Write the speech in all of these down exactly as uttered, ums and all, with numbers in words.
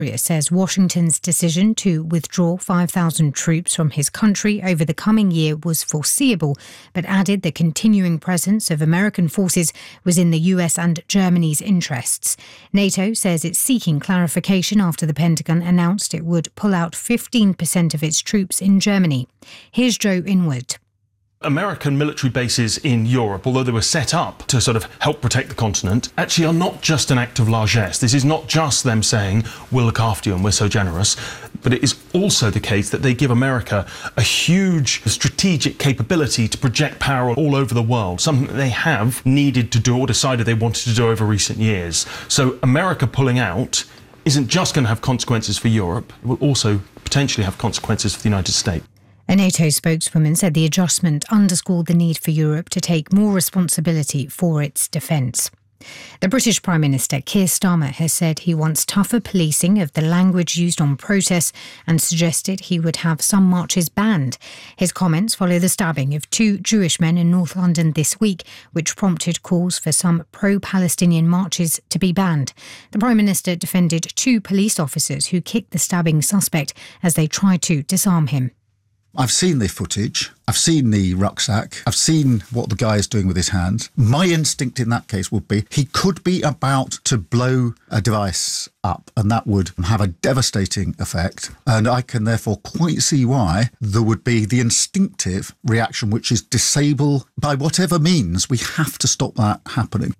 says Washington's decision to withdraw five thousand troops from his country over the coming year was foreseeable, but added the continuing presence of American forces was in the U S and Germany's interests. NATO says it's seeking clarification after the Pentagon announced it would pull out fifteen percent of its troops in Germany. Here's Joe Inwood. American military bases in Europe, although they were set up to sort of help protect the continent, actually are not just an act of largesse. This is not just them saying, we'll look after you and we're so generous, but it is also the case that they give America a huge strategic capability to project power all over the world, something that they have needed to do or decided they wanted to do over recent years. So America pulling out isn't just going to have consequences for Europe, it will also potentially have consequences for the United States. A NATO spokeswoman said the adjustment underscored the need for Europe to take more responsibility for its defence. The British Prime Minister Keir Starmer has said he wants tougher policing of the language used on protests and suggested he would have some marches banned. His comments follow the stabbing of two Jewish men in North London this week, which prompted calls for some pro-Palestinian marches to be banned. The Prime Minister defended two police officers who kicked the stabbing suspect as they tried to disarm him. I've seen the footage, I've seen the rucksack, I've seen what the guy is doing with his hands. My instinct in that case would be he could be about to blow a device up and that would have a devastating effect. And I can therefore quite see why there would be the instinctive reaction, which is disable by whatever means. We have to stop that happening.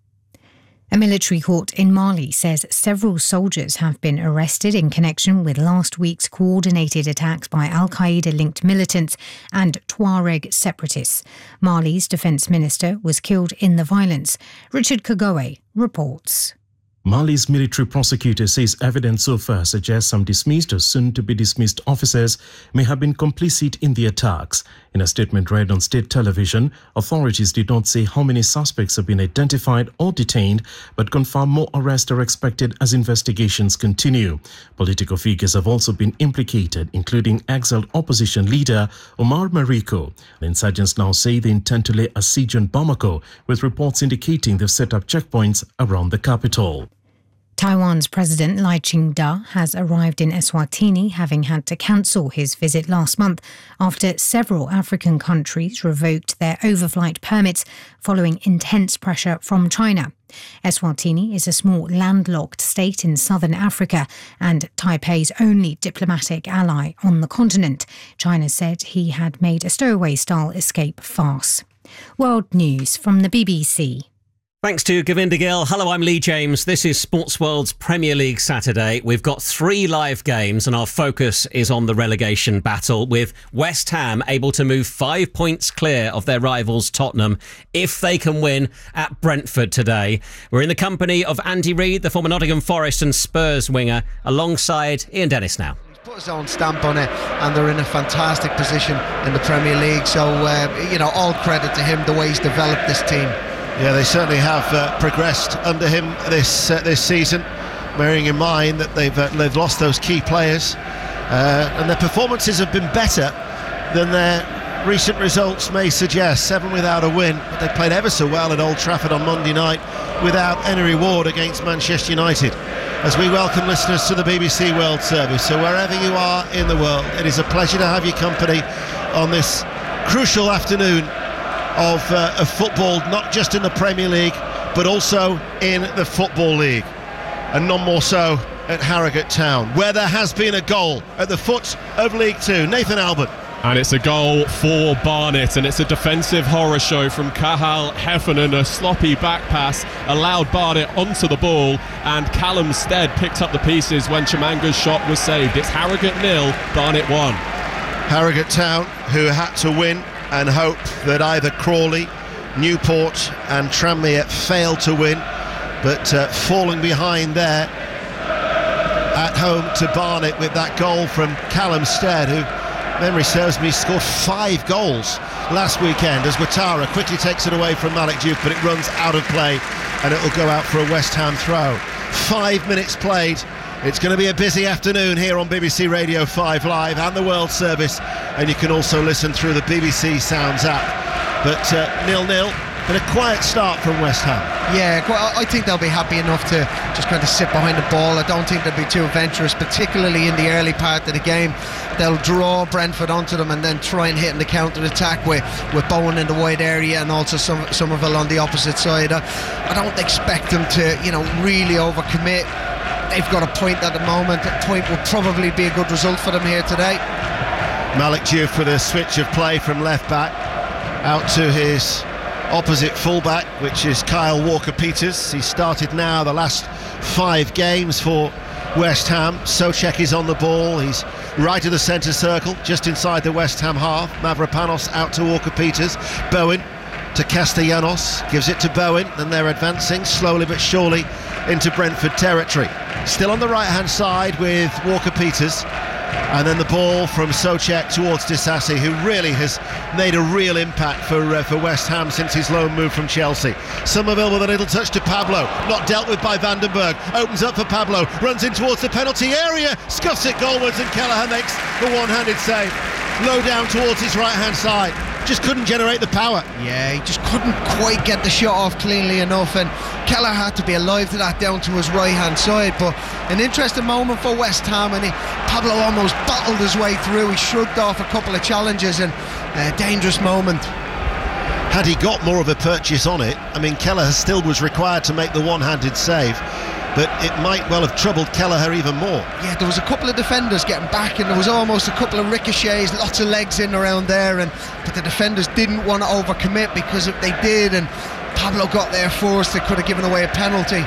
A military court in Mali says several soldiers have been arrested in connection with last week's coordinated attacks by al-Qaeda-linked militants and Tuareg separatists. Mali's defence minister was killed in the violence. Richard Kagoe reports. Mali's military prosecutor says evidence so far suggests some dismissed or soon-to-be-dismissed officers may have been complicit in the attacks. In a statement read on state television, authorities did not say how many suspects have been identified or detained, but confirm more arrests are expected as investigations continue. Political figures have also been implicated, including exiled opposition leader Omar Mariko. The insurgents now say they intend to lay a siege on Bamako, with reports indicating they've set up checkpoints around the capital. Taiwan's President Lai Ching-te has arrived in Eswatini, having had to cancel his visit last month after several African countries revoked their overflight permits following intense pressure from China. Eswatini is a small landlocked state in southern Africa and Taipei's only diplomatic ally on the continent. China said he had made a stowaway-style escape farce. World News from the B B C. Thanks to Govinda Gill. Hello, I'm Lee James. This is Sportsworld's Premier League Saturday. We've got three live games and our focus is on the relegation battle, with West Ham able to move five points clear of their rivals Tottenham if they can win at Brentford today. We're in the company of Andy Reid, the former Nottingham Forest and Spurs winger, alongside Ian Dennis now. Put his own stamp on it and they're in a fantastic position in the Premier League. So, uh, you know, all credit to him, the way he's developed this team. Yeah, they certainly have uh, progressed under him this uh, this season, bearing in mind that they've uh, they've lost those key players, uh, and their performances have been better than their recent results may suggest. Seven without a win, but they played ever so well at Old Trafford on Monday night without any reward against Manchester United. As we welcome listeners to the B B C World Service, so wherever you are in the world, it is a pleasure to have your company on this crucial afternoon Of, uh, of football, not just in the Premier League but also in the Football League, and none more so at Harrogate Town, where there has been a goal at the foot of League Two. Nathan Albert. And it's a goal for Barnet, and it's a defensive horror show from Cathal Heffernan. A sloppy back pass allowed Barnet onto the ball, and Callum Stead picked up the pieces when Chimanga's shot was saved. It's Harrogate nil, Barnet one. Harrogate Town, who had to win and hope that either Crawley, Newport and Tranmere failed to win, but uh, falling behind there at home to Barnet with that goal from Callum Stead, who, memory serves me, scored five goals last weekend as Ouattara quickly takes it away from Malik Diouf, but it runs out of play and it will go out for a West Ham throw. Five minutes played. It's going to be a busy afternoon here on B B C Radio five Live and the World Service, and you can also listen through the B B C Sounds app. But uh, nil nil, but a quiet start from West Ham. Yeah, well, I think they'll be happy enough to just kind of sit behind the ball. I don't think they'll be too adventurous, particularly in the early part of the game. They'll draw Brentford onto them and then try and hit in the counter-attack with, with Bowen in the wide area and also some, Somerville on the opposite side. I, I don't expect them to, you know, really overcommit. They've got a point at the moment. A point will probably be a good result for them here today. Malik Diouf with a switch of play from left back out to his opposite fullback, which is Kyle Walker-Peters. He started now the last five games for West Ham. Souček is on the ball. He's right of the centre circle, just inside the West Ham half. Mavropanos out to Walker-Peters. Bowen to Castellanos, gives it to Bowen, and they're advancing slowly but surely into Brentford territory. Still on the right hand side with Walker-Peters, and then the ball from Souček towards Disasi, who really has made a real impact for uh, for West Ham since his loan move from Chelsea. Somerville with a little touch to Pablo, not dealt with by Vandenberg, opens up for Pablo, runs in towards the penalty area, scuffs it goalwards, and Kelleher makes the one-handed save. Low down towards his right hand side, just couldn't generate the power. Yeah, he just couldn't quite get the shot off cleanly enough, and Kelleher had to be alive to that down to his right hand side. But an interesting moment for West Ham, and he, Pablo almost battled his way through. He shrugged off a couple of challenges, and a dangerous moment. Had he got more of a purchase on it, I mean, Kelleher still was required to make the one-handed save, but it might well have troubled Kelleher even more. Yeah, there was a couple of defenders getting back, and there was almost a couple of ricochets, lots of legs in around there, and but the defenders didn't want to overcommit, because if they did and Pablo got there first, they could have given away a penalty.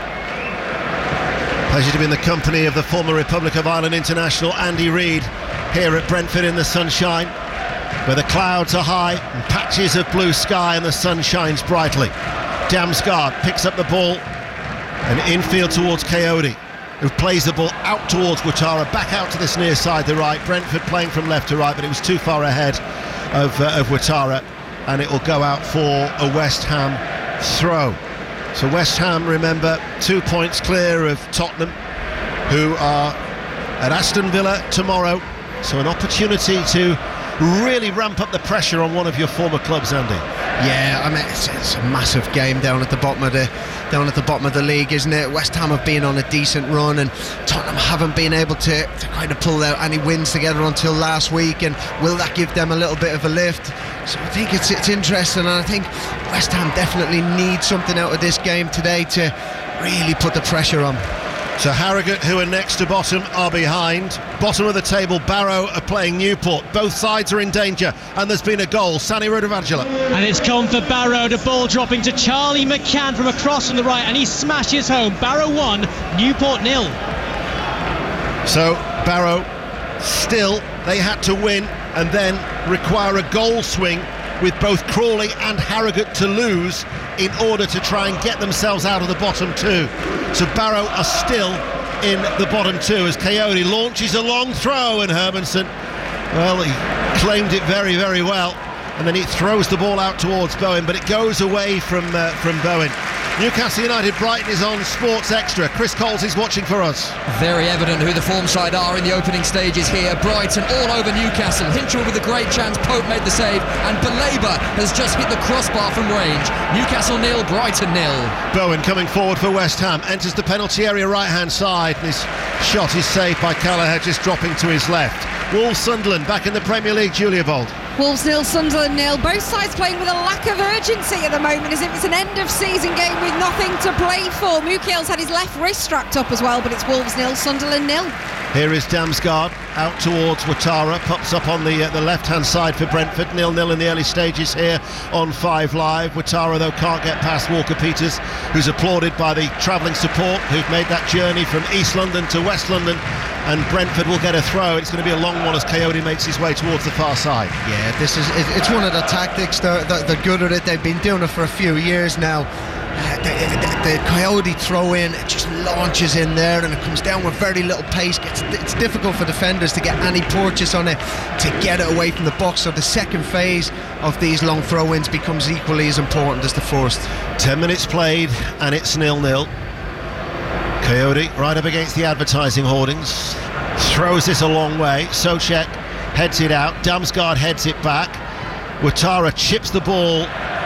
Pleasure to be in the company of the former Republic of Ireland international Andy Reid here at Brentford in the sunshine, where the clouds are high and patches of blue sky and the sun shines brightly. Damsgaard picks up the ball and infield towards Coyote, who plays the ball out towards Ouattara, back out to this near side, the right. Brentford playing from left to right, but it was too far ahead of, uh, of Ouattara, and it will go out for a West Ham throw. So West Ham, remember, two points clear of Tottenham, who are at Aston Villa tomorrow, so an opportunity to really ramp up the pressure on one of your former clubs, Andy. Yeah, I mean, it's, it's a massive game down at the bottom of the down at the bottom of the league, isn't it? West Ham have been on a decent run, and Tottenham haven't been able to, to kind of pull out any wins together until last week, and will that give them a little bit of a lift? So I think it's it's interesting, and I think West Ham definitely need something out of this game today to really put the pressure on. So Harrogate, who are next to bottom, are behind. Bottom of the table, Barrow are playing Newport. Both sides are in danger, and there's been a goal. Sani Rodavagila. And it's come for Barrow. The ball dropping to Charlie McCann from across from the right, and he smashes home. Barrow one, Newport nil. So Barrow, still, they had to win and then require a goal swing with both Crawley and Harrogate to lose in order to try and get themselves out of the bottom two. So Barrow are still in the bottom two as Coyote launches a long throw, and Hermansen, well, he claimed it very, very well, and then he throws the ball out towards Bowen, but it goes away from uh, from Bowen. Newcastle United Brighton is on Sports Extra. Chris Coles is watching for us. Very evident who the form side are in the opening stages here. Brighton all over Newcastle. Hinchell with a great chance. Pope made the save, and Belabor has just hit the crossbar from range. Newcastle nil, Brighton nil. Bowen coming forward for West Ham, enters the penalty area right hand side, and his shot is saved by Kelleher, just dropping to his left. Wolves Sunderland back in the Premier League. Julia Bold. Wolves nil, Sunderland nil. Both sides playing with a lack of urgency at the moment, as if it's an end of season game with nothing to play for. Mukiel's had his left wrist strapped up as well, but it's Wolves nil, Sunderland nil. Here is Damsgaard out towards Ouattara, pops up on the uh, the left hand side for Brentford. nil nil in the early stages here on Five Live. Ouattara though can't get past Walker-Peters, who's applauded by the travelling support who've made that journey from East London to West London, and Brentford will get a throw. It's going to be a long one as Coyote makes his way towards the far side. Yeah, this is it, it's one of the tactics. They're, they're, they're good at it. They've been doing it for a few years now. Uh, the, the, the Coyote throw in, it just launches in there, and it comes down with very little pace. It's, it's difficult for defenders to get any purchase on it to get it away from the box. So the second phase of these long throw-ins becomes equally as important as the first. Ten minutes played, and it's nil nil. Coyote right up against the advertising hoardings, throws this a long way. Souček heads it out. Damsgaard heads it back. Ouattara chips the ball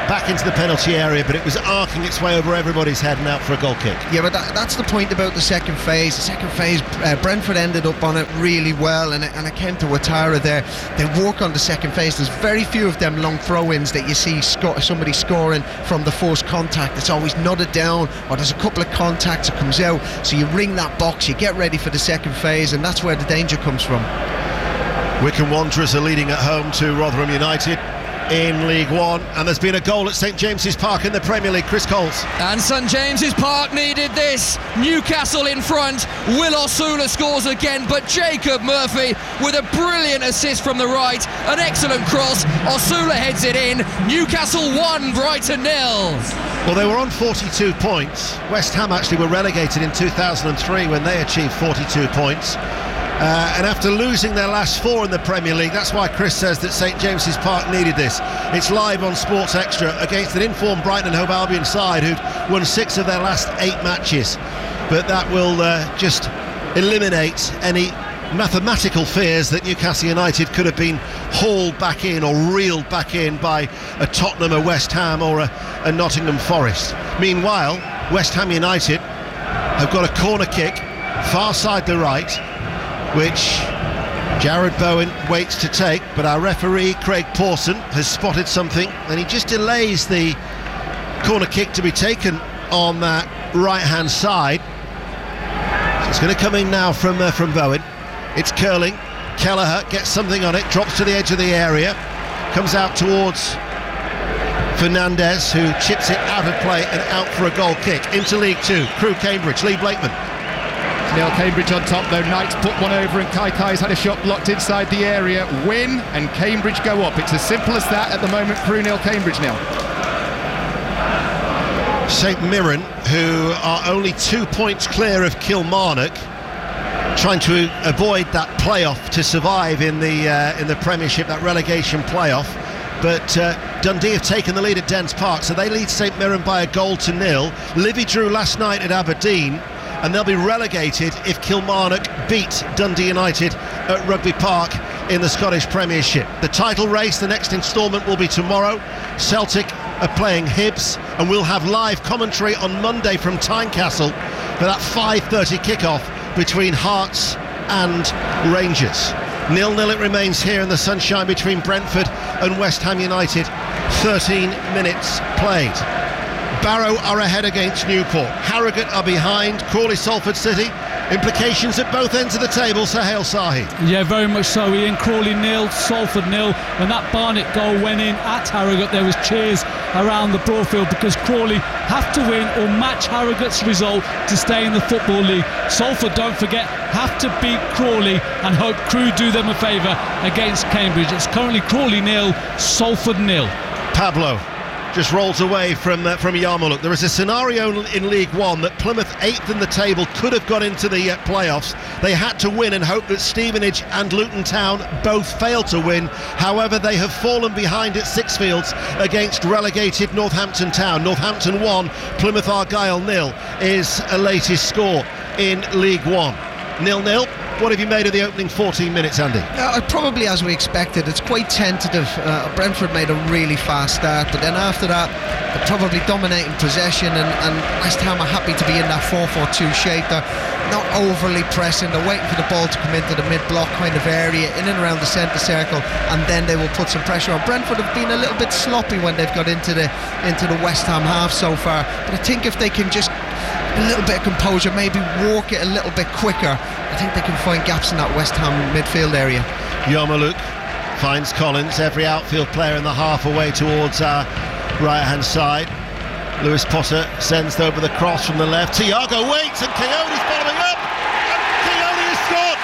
back into the penalty area, but it was arcing its way over everybody's head and out for a goal kick. Yeah, but that, that's the point about the second phase. The second phase, uh, Brentford ended up on it really well, and it, and it came to Ouattara there. They work on the second phase. There's very few of them long throw-ins that you see sco- somebody scoring from the first contact. It's always nutted down, or there's a couple of contacts, it comes out, so you ring that box, you get ready for the second phase, and that's where the danger comes from. Wycombe Wanderers are leading at home to Rotherham United in League One, and there's been a goal at St James's Park in the Premier League. Chris Coles. And St James's Park needed this. Newcastle in front. Will Osula scores again, but Jacob Murphy with a brilliant assist from the right, an excellent cross. Osula heads it in. Newcastle one, Brighton nil. Well, they were on forty-two points. West Ham actually were relegated in two thousand three when they achieved forty-two points. Uh, and after losing their last four in the Premier League, that's why Chris says that St James's Park needed this. It's live on Sports Extra against an informed Brighton and Hove Albion side who'd won six of their last eight matches. But that will uh, just eliminate any mathematical fears that Newcastle United could have been hauled back in or reeled back in by a Tottenham, a West Ham or a, a Nottingham Forest. Meanwhile, West Ham United have got a corner kick far side the right, which Jared Bowen waits to take, but our referee Craig Pawson has spotted something and he just delays the corner kick to be taken on that right hand side. So it's going to come in now from uh, from Bowen. It's curling. Kelleher gets something on it, drops to the edge of the area, comes out towards Fernandez, who chips it out of play and out for a goal kick into League Two. Crewe Cambridge, Lee Blakeman. Neil Cambridge on top though. Knights put one over and Kai Kai's had a shot blocked inside the area. Win and Cambridge go up. It's as simple as that at the moment. Crewe nil, Cambridge nil. St Mirren, who are only two points clear of Kilmarnock, trying to avoid that playoff to survive in the uh, in the Premiership, that relegation playoff. But uh, Dundee have taken the lead at Dens Park, so they lead St Mirren by a goal to nil. Livy drew last night at Aberdeen, and they'll be relegated if Kilmarnock beat Dundee United at Rugby Park in the Scottish Premiership. The title race, the next instalment, will be tomorrow. Celtic are playing Hibs, and we'll have live commentary on Monday from Tynecastle for that five thirty kickoff between Hearts and Rangers. nil nil it remains here in the sunshine between Brentford and West Ham United. thirteen minutes played. Barrow are ahead against Newport. Harrogate are behind. Crawley, Salford City. Implications at both ends of the table. Sahel Sahi. Yeah, very much so, Ian. Crawley nil, Salford nil. When that Barnet goal went in at Harrogate, there was cheers around the Broadfield because Crawley have to win or match Harrogate's result to stay in the Football League. Salford, don't forget, have to beat Crawley and hope Crewe do them a favour against Cambridge. It's currently Crawley nil, Salford nil. Pablo just rolls away from uh, from Yarmouth. There is a scenario in League One that Plymouth, eighth in the table, could have got into the uh, playoffs. They had to win and hope that Stevenage and Luton Town both failed to win. However, they have fallen behind at Sixfields against relegated Northampton Town. Northampton one, Plymouth Argyle nil is a latest score in League One. nil nil. What have you made of the opening fourteen minutes, Andy? Uh, probably as we expected. It's quite tentative. Uh, Brentford made a really fast start, but then after that, they're probably dominating possession, and, and West Ham are happy to be in that four four two shape. They're not overly pressing. They're waiting for the ball to come into the mid-block kind of area, in and around the centre circle, and then they will put some pressure on. Brentford have been a little bit sloppy when they've got into the into the West Ham half so far, but I think if they can just a little bit of composure, maybe walk it a little bit quicker, I think they can find gaps in that West Ham midfield area. Yarmouth finds Collins, every outfield player in the half away towards our right hand side. Lewis Potter sends over the cross from the left. Thiago waits and Keone's following up, and Keone has scored.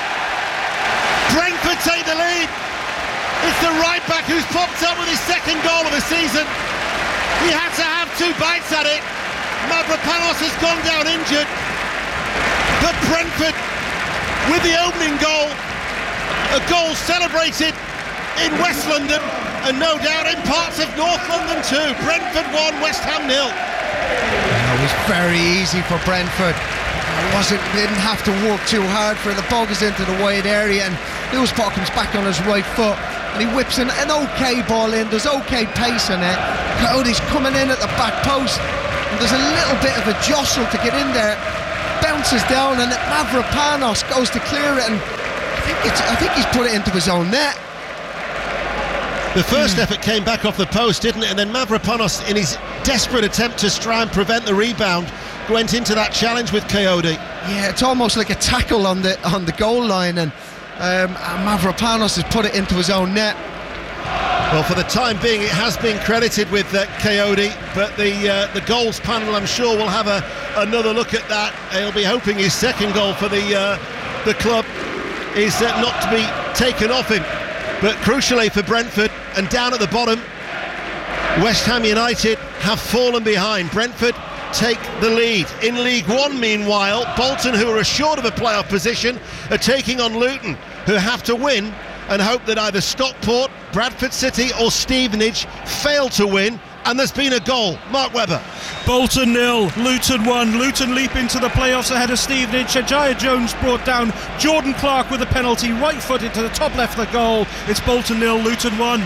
Brentford take the lead. It's the right back who's popped up with his second goal of the season. He had to have two bites at it. Mavropanos has gone down injured, but Brentford with the opening goal, a goal celebrated in West London and no doubt in parts of North London too. Brentford one, West Ham nil. It was very easy for Brentford. It wasn't, didn't have to work too hard for the ball goes into the wide area, and Lewis Potter comes back on his right foot, and he whips an, an okay ball in. There's okay pace in it. Coyote's coming in at the back post, and there's a little bit of a jostle to get in there. Bounces down, and Mavropanos goes to clear it, and I think, it's, I think he's put it into his own net. The first mm. effort came back off the post, didn't it? And then Mavropanos, in his desperate attempt to try and prevent the rebound, went into that challenge with Coyote. Yeah, it's almost like a tackle on the on the goal line, and um, Mavropanos has put it into his own net. Well, for the time being, it has been credited with uh, Coyote, but the uh, the goals panel, I'm sure, will have a another look at that. He'll be hoping his second goal for the uh, the club is uh, not to be taken off him. But crucially for Brentford, and down at the bottom, West Ham United have fallen behind. Brentford take the lead. In League One, meanwhile, Bolton, who are assured of a playoff position, are taking on Luton, who have to win and hope that either Stockport, Bradford City or Stevenage fail to win. And there's been a goal. Mark Webber. Bolton nil, Luton one. Luton leap into the playoffs ahead of Stevenage. Jaya Jones brought down Jordan Clark with a penalty, right footed to the top left of the goal. It's Bolton nil, Luton one.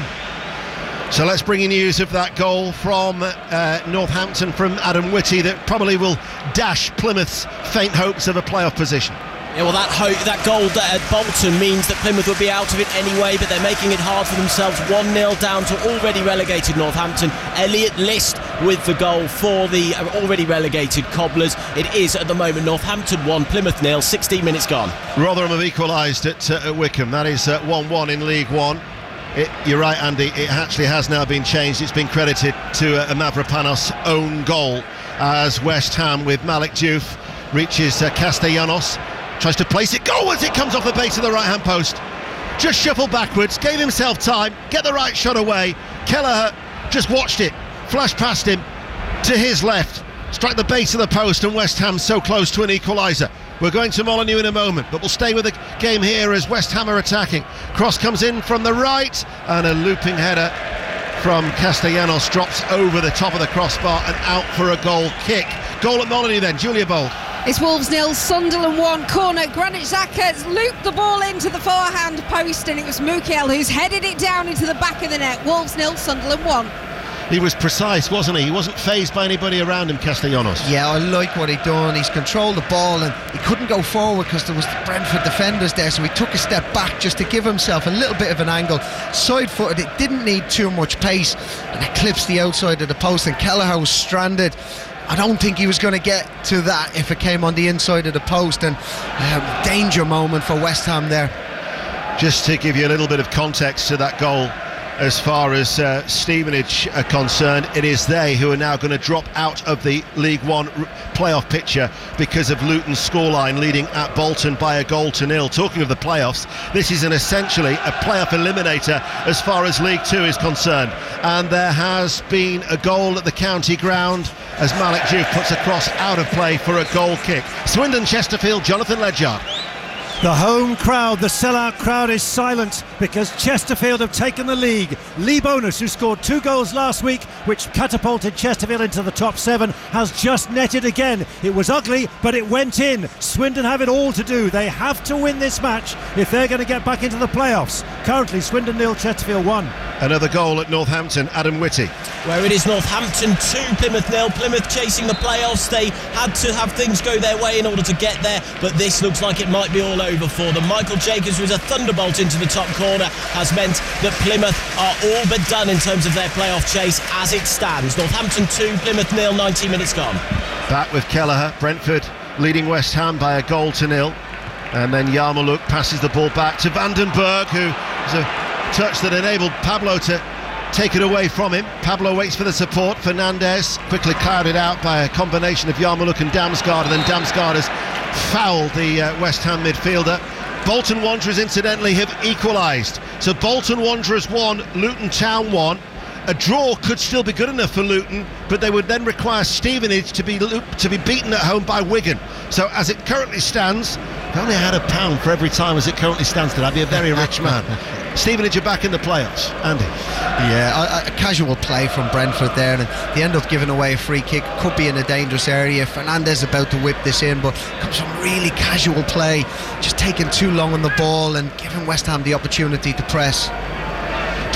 So let's bring you news of that goal from uh, Northampton from Adam Whitty that probably will dash Plymouth's faint hopes of a playoff position. Yeah, well, that ho- that goal at Bolton means that Plymouth would be out of it anyway, but they're making it hard for themselves. one nil down to already relegated Northampton. Elliot List with the goal for the already relegated Cobblers. It is at the moment Northampton one, Plymouth nil, sixteen minutes gone. Rotherham have equalised at, uh, at Wickham. That is uh, one one in League One. It, you're right, Andy, it actually has now been changed. It's been credited to uh, a Mavropanos' own goal as West Ham, with Malik Diouf, reaches uh, Castellanos. Tries to place it, goal as it comes off the base of the right hand post. Just shuffled backwards, gave himself time, get the right shot away. Kelleher just watched it, flashed past him to his left, strike the base of the post, and West Ham so close to an equaliser. We're going to Molineux in a moment, but we'll stay with the game here as West Ham are attacking. Cross comes in from the right, and a looping header from Castellanos drops over the top of the crossbar and out for a goal kick. Goal at Molineux then, Julia Bold. It's Wolves nil, Sunderland one. Corner, Granit Xhaka looped the ball into the forehand post, and it was Mukiel who's headed it down into the back of the net. Wolves nil, Sunderland one. He was precise, wasn't he? He wasn't fazed by anybody around him, Castellanos. Yeah, I like what he done. He's controlled the ball, and he couldn't go forward because there was the Brentford defenders there, so he took a step back just to give himself a little bit of an angle. Side-footed, it didn't need too much pace, and it clips the outside of the post, and Kelleher was stranded. I don't think he was going to get to that if it came on the inside of the post, and um, danger moment for West Ham there. Just to give you a little bit of context to that goal, as far as uh, Stevenage are concerned, it is they who are now going to drop out of the League One r- playoff picture because of Luton's scoreline leading at Bolton by a goal to nil. Talking of the playoffs, this is an essentially a playoff eliminator as far as League Two is concerned, and there has been a goal at the county ground as Malik Diouf puts a cross out of play for a goal kick. Swindon Chesterfield, Jonathan Ledyard. The home crowd, the sellout crowd, is silent because Chesterfield have taken the league. Lee Bonus, who scored two goals last week, which catapulted Chesterfield into the top seven, has just netted again. It was ugly, but it went in. Swindon have it all to do. They have to win this match if they're going to get back into the playoffs. Currently, Swindon nil, Chesterfield one. Another goal at Northampton, Adam Whitty. Where it is Northampton two, Plymouth nil. Plymouth chasing the playoffs. They had to have things go their way in order to get there, but this looks like it might be all over for them. Michael Jacobs with a thunderbolt into the top corner has meant that Plymouth are all but done in terms of their playoff chase as it stands. Northampton two, Plymouth nil, ninety minutes gone. Back with Kelleher, Brentford leading West Ham by a goal to nil, and then Yarmouk passes the ball back to Vandenberg, who is a touch that enabled Pablo to take it away from him. Pablo waits for the support. Fernandez quickly clouded out by a combination of Yarmouk and Damsgaard, and then Damsgaard has fouled the uh, West Ham midfielder. Bolton Wanderers incidentally have equalised, so Bolton Wanderers one, Luton Town one. A draw could still be good enough for Luton, but they would then require Stevenage to be to be beaten at home by Wigan. So as it currently stands, if I only had a pound for every time as it currently stands today, I'd be a very rich man. Stevenage are back in the playoffs. Andy. Yeah, a, a casual play from Brentford there, and they end up giving away a free kick. Could be in a dangerous area. Fernandez about to whip this in, but comes from really casual play, just taking too long on the ball and giving West Ham the opportunity to press.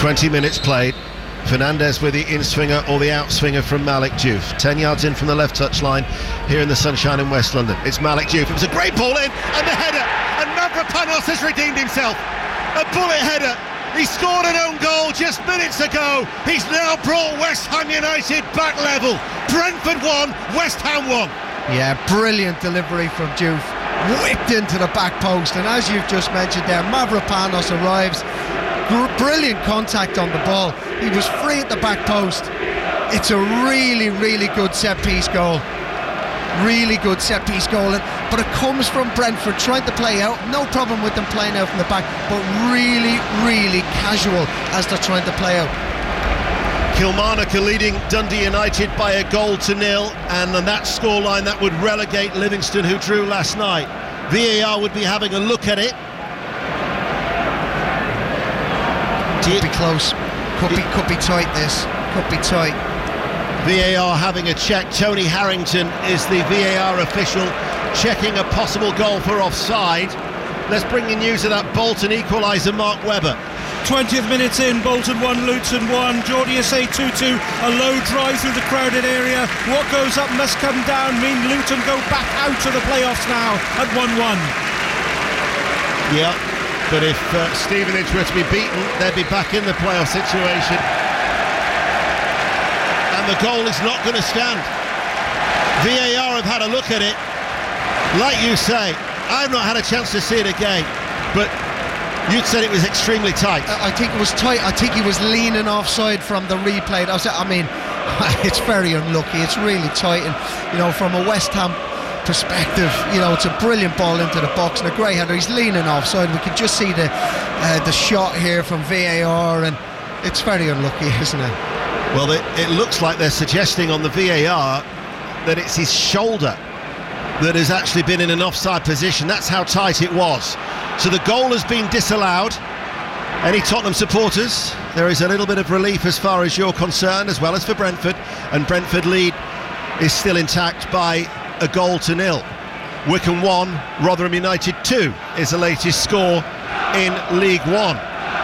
twenty minutes played. Fernandes with the in-swinger or the out-swinger from Malik Diouf. ten yards in from the left touchline here in the sunshine in West London. It's Malik Diouf. It was a great ball in, and the header. And Mavropanos has redeemed himself. A bullet header. He scored an own goal just minutes ago. He's now brought West Ham United back level. Brentford won, West Ham won. Yeah, brilliant delivery from Diouf. Whipped into the back post, and as you've just mentioned there, Mavropanos arrives. Brilliant contact on the ball. He was free at the back post. It's a really, really good set-piece goal. Really good set-piece goal. But it comes from Brentford trying to play out. No problem with them playing out from the back, but really, really casual as they're trying to play out. Kilmarnock are leading Dundee United by a goal to nil, and on that scoreline that would relegate Livingston, who drew last night. V A R would be having a look at it. Could be close. Could be, could be tight, this. Could be tight. V A R having a check. Tony Harrington is the V A R official checking a possible goal for offside. Let's bring you news of that Bolton equaliser, Mark Webber. twentieth minutes in, Bolton one, Luton one. Jordi Asay two two, a low drive through the crowded area. What goes up must come down, mean Luton go back out of the playoffs now at one one. Yeah. But if uh, Stevenage were to be beaten, they'd be back in the playoff situation. And the goal is not going to stand. V A R have had a look at it. Like you say, I've not had a chance to see it again, but you'd said it was extremely tight. I think it was tight. I think he was leaning offside from the replay. I mean, it's very unlucky. It's really tight. And, you know, from a West Ham perspective, you know, it's a brilliant ball into the box and a great header. He's leaning offside. We can just see the uh, the shot here from V A R, and it's very unlucky, isn't it? Well, it, it looks like they're suggesting on the V A R that it's his shoulder that has actually been in an offside position. That's how tight it was. So the goal has been disallowed. Any Tottenham supporters, there is a little bit of relief as far as you're concerned, as well as for Brentford, and Brentford lead is still intact by a goal to nil. Wycombe one, Rotherham United two is the latest score in League One.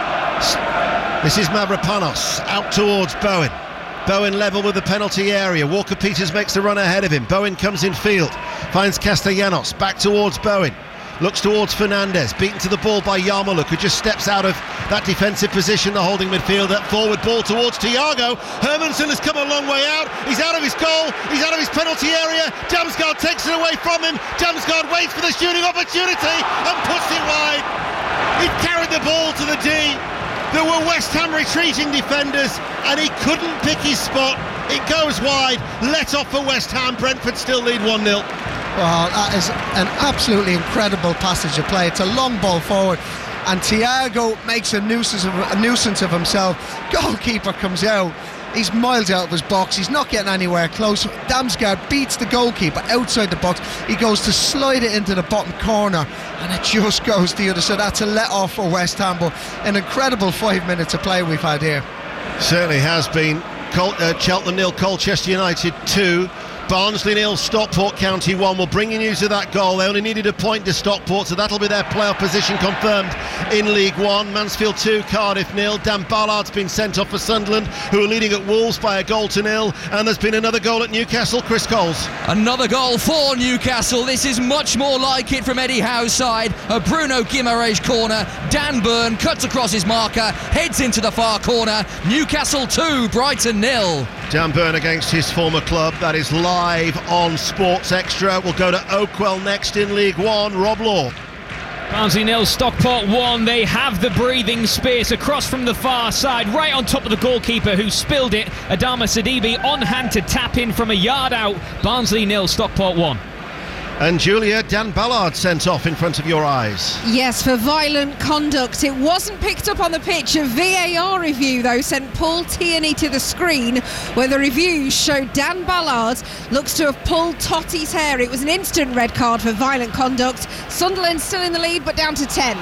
This is Mavropanos out towards Bowen. Bowen level with the penalty area. Walker-Peters makes the run ahead of him. Bowen comes in field, finds Castellanos, back towards Bowen. Looks towards Fernandes, beaten to the ball by Yarmouk, who just steps out of that defensive position, the holding midfielder. Forward ball towards Thiago. Hermansen has come a long way out. He's out of his goal. He's out of his penalty area. Damsgaard takes it away from him. Damsgaard waits for the shooting opportunity and puts it wide. He carried the ball to the D. There were West Ham retreating defenders, and he couldn't pick his spot. It goes wide. Let off for West Ham. Brentford still lead one nil. Well, that is an absolutely incredible passage of play. It's a long ball forward, and Thiago makes a nuisance of, a nuisance of himself. Goalkeeper comes out. He's miles out of his box. He's not getting anywhere close. Damsgaard beats the goalkeeper outside the box. He goes to slide it into the bottom corner, and it just goes the other. So that's a let-off for West Ham. But an incredible five minutes of play we've had here. Certainly has been. Col- uh, Cheltenham nil, Colchester United two. Barnsley nil, Stockport County one. We'll bring you news of that goal. They only needed a point to Stockport, so that'll be their playoff position confirmed in League One. Mansfield two, Cardiff nil. Dan Ballard's been sent off for Sunderland, who are leading at Wolves by a goal to nil. And there's been another goal at Newcastle. Chris Coles. Another goal for Newcastle. This is much more like it from Eddie Howe's side. A Bruno Guimaraes corner. Dan Burn cuts across his marker, heads into the far corner. Newcastle two, Brighton nil. Dan Burn against his former club. That is live on Sports Extra. We'll go to Oakwell next in League One. Rob Law. Barnsley nil, Stockport one. They have the breathing space across from the far side, right on top of the goalkeeper who spilled it. Adama Sidibe on hand to tap in from a yard out. Barnsley nil, Stockport one. And Julia, Dan Ballard sent off in front of your eyes. Yes, for violent conduct. It wasn't picked up on the pitch. A V A R review, though, sent Paul Tierney to the screen, where the reviews showed Dan Ballard looks to have pulled Totti's hair. It was an instant red card for violent conduct. Sunderland still in the lead, but down to ten.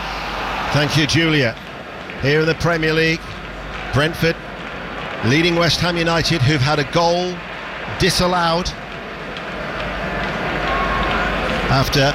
Thank you, Julia. Here in the Premier League, Brentford leading West Ham United, who've had a goal disallowed after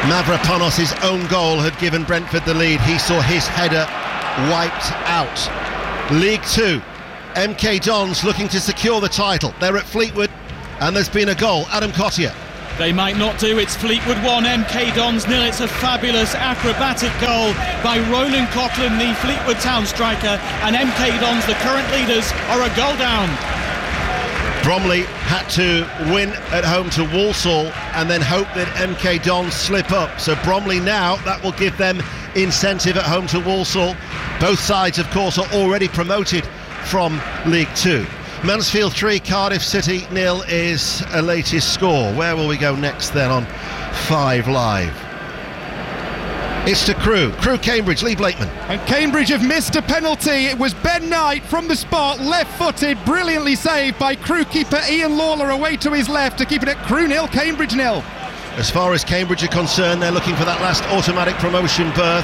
Mavropanos' own goal had given Brentford the lead. He saw his header wiped out. League Two, M K Dons looking to secure the title. They're at Fleetwood and there's been a goal. Adam Cottier. They might not do. It's Fleetwood one, M K Dons nil. It's a fabulous acrobatic goal by Ronan Coughlin, the Fleetwood Town striker, and M K Dons, the current leaders, are a goal down. Bromley had to win at home to Walsall and then hope that M K Dons slip up. So Bromley now, that will give them incentive at home to Walsall. Both sides, of course, are already promoted from League Two. Mansfield three, Cardiff City nil is a latest score. Where will we go next then on Five Live? It's to Crewe. Crewe Cambridge, Lee Blakeman. And Cambridge have missed a penalty. It was Ben Knight from the spot, left-footed, brilliantly saved by Crewe keeper Ian Lawler away to his left to keep it at Crewe nil, Cambridge nil. As far as Cambridge are concerned, they're looking for that last automatic promotion berth.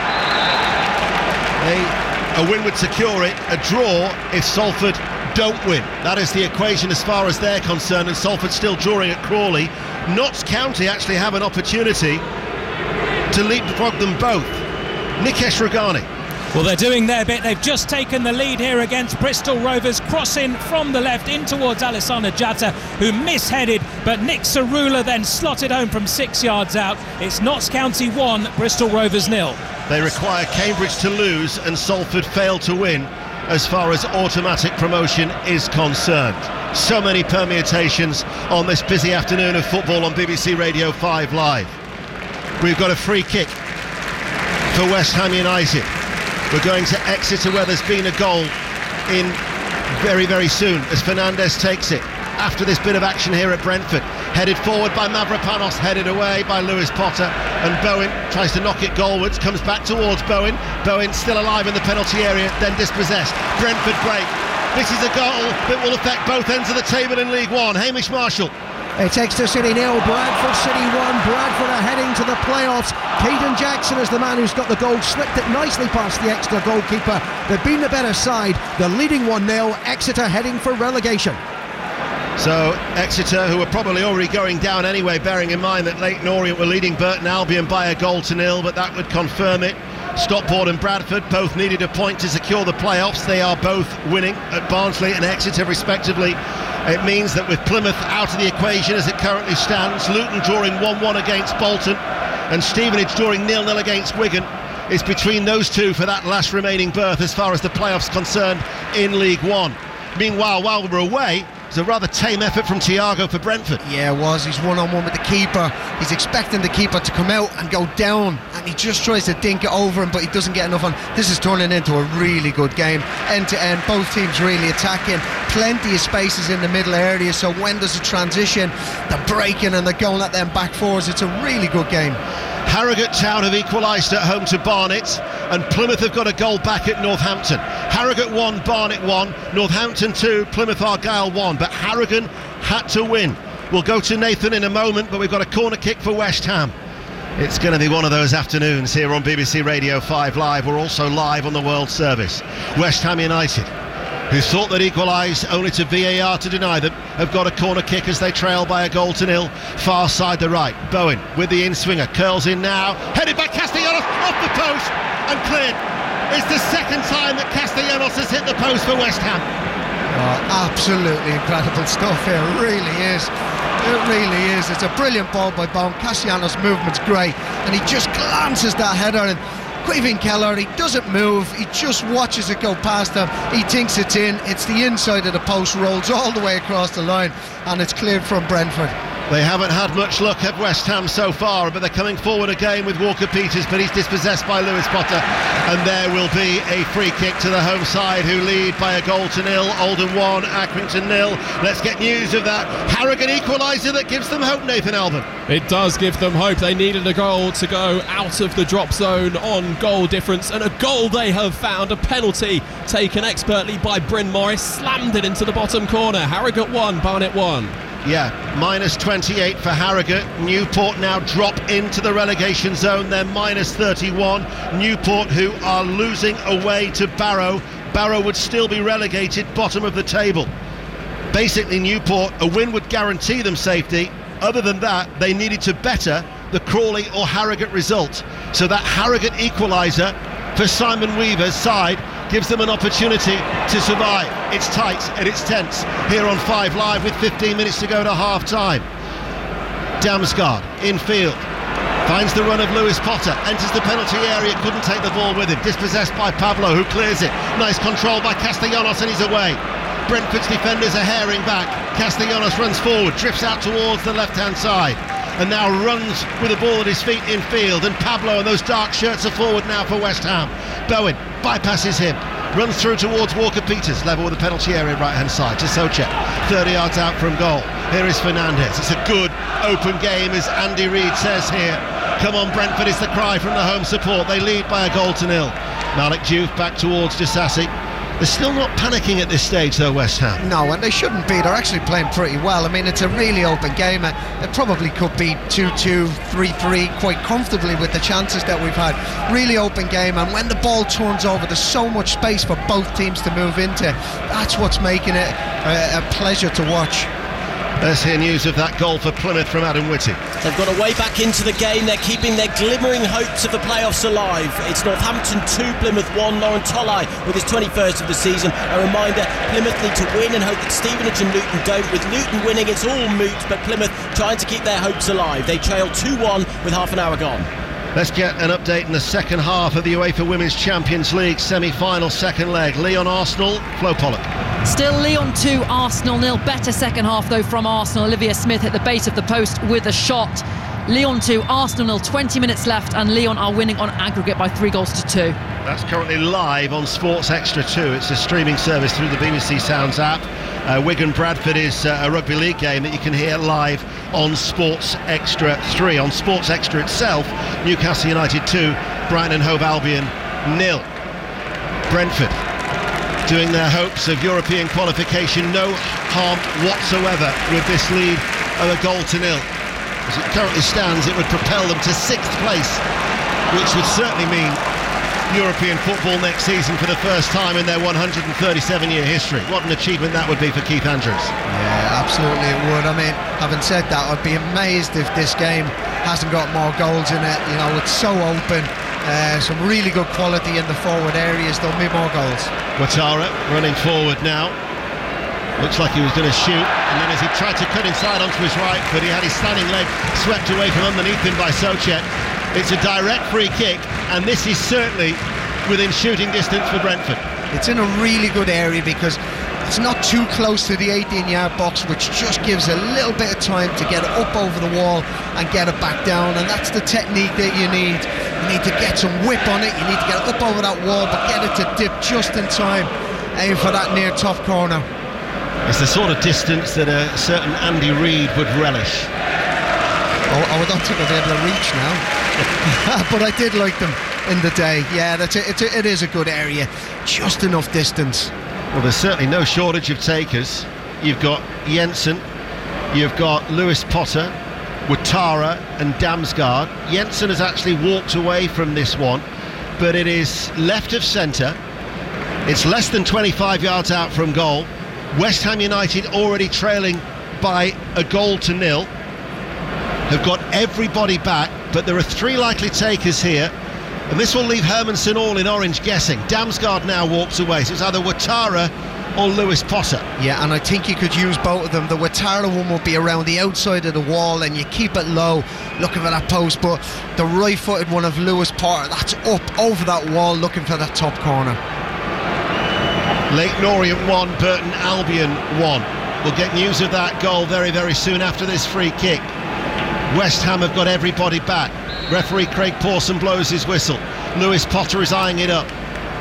They, a win would secure it. A draw if Salford don't win. That is the equation as far as they're concerned, and Salford still drawing at Crawley. Notts County actually have an opportunity to leapfrog them both. Nikesh Ragani. Well, they're doing their bit. They've just taken the lead here against Bristol Rovers, crossing from the left in towards Alessandro Jatta, who misheaded, but Nick Cerula then slotted home from six yards out. It's Notts County one, Bristol Rovers nil. They require Cambridge to lose and Salford fail to win as far as automatic promotion is concerned. So many permutations on this busy afternoon of football on B B C Radio five Live. We've got a free kick for West Ham United. We're going to Exeter where there's been a goal in very, very soon as Fernandes takes it. After this bit of action here at Brentford, headed forward by Mavropanos, headed away by Lewis Potter, and Bowen tries to knock it goalwards, comes back towards Bowen. Bowen still alive in the penalty area, then dispossessed. Brentford break. This is a goal that will affect both ends of the table in League One. Hamish Marshall. It's Exeter City nil, Bradford City one. Bradford are heading to the playoffs. Caden Jackson is the man who's got the goal, slipped it nicely past the Exeter goalkeeper. They've been the better side. They're leading one nil. Exeter heading for relegation. So Exeter, who are probably already going down anyway, bearing in mind that Leyton Orient were leading Burton Albion by a goal to nil, but that would confirm it. Stockport and Bradford both needed a point to secure the playoffs. They are both winning at Barnsley and Exeter respectively. It means that with Plymouth out of the equation as it currently stands, Luton drawing one one against Bolton and Stevenage drawing nil nil against Wigan, it's between those two for that last remaining berth as far as the playoffs concerned in League One. Meanwhile, while we're away, it's a rather tame effort from Thiago for Brentford. Yeah, it was. He's one-on-one with the keeper. He's expecting the keeper to come out and go down, and he just tries to dink it over him, but he doesn't get enough on. This is turning into a really good game, end-to-end. Both teams really attacking. Plenty of spaces in the middle area, so when there's a transition, they're breaking and they're going at them back fours. It's a really good game. Harrogate Town have equalised at home to Barnet, and Plymouth have got a goal back at Northampton. Harrogate one, Barnet one, Northampton two, Plymouth Argyle one, but Harrogate had to win. We'll go to Nathan in a moment, but we've got a corner kick for West Ham. It's going to be one of those afternoons here on B B C Radio five Live. We're also live on the World Service. West Ham United, who thought they'd equalise only to V A R to deny them, have got a corner kick as they trail by a goal to nil. Far side the right. Bowen with the in-swinger, curls in now, headed by Castellanos, off the post and cleared. It's the second time that Castellanos has hit the post for West Ham. Oh, absolutely incredible stuff here, it really is. It really is. It's a brilliant ball by Bowen. Castellanos' movement's great, and he just glances that header, and Quavin Keller, he doesn't move, he just watches it go past him, he thinks it's in, it's the inside of the post, rolls all the way across the line, and it's cleared from Brentford. They haven't had much luck at West Ham so far, but they're coming forward again with Walker Peters, but he's dispossessed by Lewis Potter, and there will be a free kick to the home side, who lead by a goal to nil. Oldham one, Accrington nil. Let's get news of that Harrogate equaliser that gives them hope, Nathan Alban. It does give them hope. They needed a goal to go out of the drop zone on goal difference, and a goal they have found. A penalty taken expertly by Bryn Morris, slammed it into the bottom corner. Harrogate one, Barnet one. Yeah, minus twenty-eight for Harrogate. Newport now drop into the relegation zone. They're minus thirty-one. Newport, who are losing away to Barrow. Barrow would still be relegated bottom of the table. Basically, Newport, a win would guarantee them safety. Other than that, they needed to better the Crawley or Harrogate result. So that Harrogate equaliser for Simon Weaver's side gives them an opportunity to survive. It's tight and it's tense here on Five Live with fifteen minutes to go to half-time. Damsgaard in field, finds the run of Lewis Potter, enters the penalty area, couldn't take the ball with him, dispossessed by Pablo, who clears it. Nice control by Castellanos, and he's away. Brentford's defenders are herring back. Castellanos runs forward, drifts out towards the left-hand side, and now runs with the ball at his feet in field, and Pablo and those dark shirts are forward now for West Ham. Bowen bypasses him, runs through towards Walker-Peters, level with the penalty area right-hand side to Soucek, thirty yards out from goal. Here is Fernandez. It's a good open game, as Andy Reid says here. Come on Brentford is the cry from the home support. They lead by a goal to nil. Malik Diouf back towards Disasi. They're still not panicking at this stage though, West Ham. No, and they shouldn't be. They're actually playing pretty well. I mean, it's a really open game. It probably could be two two, three three quite comfortably with the chances that we've had. Really open game, and when the ball turns over, there's so much space for both teams to move into. That's what's making it a, a pleasure to watch. Let's hear news of that goal for Plymouth from Adam Whitty. They've got a way back into the game. They're keeping their glimmering hopes of the playoffs alive. It's Northampton two, Plymouth one. Lauren Tolai with his twenty-first of the season. A reminder, Plymouth need to win and hope that Stevenage and Luton don't. With Luton winning, it's all moot, but Plymouth trying to keep their hopes alive. They trail two one with half an hour gone. Let's get an update in the second half of the UEFA Women's Champions League semi-final second leg. Lyon Arsenal, Flo Pollock. Still Lyon two, Arsenal nil. Better second half though from Arsenal. Olivia Smith at the base of the post with a shot. Lyon two, Arsenal nil. twenty minutes left, and Lyon are winning on aggregate by three goals to two. That's currently live on Sports Extra two. It's a streaming service through the B B C Sounds app. Uh, Wigan Bradford is uh, a rugby league game that you can hear live on Sports Extra three. On Sports Extra itself, Newcastle United two, Brighton and Hove Albion nil. Brentford doing their hopes of European qualification no harm whatsoever with this lead of a goal to nil. As it currently stands, it would propel them to sixth place, which would certainly mean European football next season for the first time in their one hundred thirty-seven year history. What an achievement that would be for Keith Andrews. Yeah, absolutely it would. I mean, having said that, I'd be amazed if this game hasn't got more goals in it. You know, it's so open. Uh, some really good quality in the forward areas. There'll be more goals. Ouattara running forward now. Looks like he was going to shoot, and then as he tried to cut inside onto his right foot, he had his standing leg swept away from underneath him by Soucek. It's a direct free kick, and this is certainly within shooting distance for Brentford. It's in a really good area because it's not too close to the eighteen yard box, which just gives a little bit of time to get it up over the wall and get it back down, and that's the technique that you need. You need to get some whip on it, you need to get it up over that wall, but get it to dip just in time, aim for that near top corner. It's the sort of distance that a certain Andy Reid would relish. Oh, I don't think I'll be able to reach now. But I did like them in the day. Yeah, that's a, it's a, it is a good area. Just enough distance. Well, there's certainly no shortage of takers. You've got Jensen, you've got Lewis Potter, Ouattara and Damsgaard. Jensen has actually walked away from this one, but it is left of centre. It's less than twenty-five yards out from goal. West Ham United already trailing by a goal to nil. Have got everybody back, but there are three likely takers here, and this will leave Hermansen all in orange guessing. Damsgaard now walks away, so it's either Ouattara or Lewis Potter. Yeah, and I think you could use both of them. The Ouattara one will be around the outside of the wall, and you keep it low, looking for that post, but the right-footed one of Lewis Potter, that's up over that wall, looking for that top corner. Leyton Orient one, Burton Albion one. We'll get news of that goal very, very soon after this free kick. West Ham have got everybody back. Referee Craig Pawson blows his whistle. Lewis Potter is eyeing it up,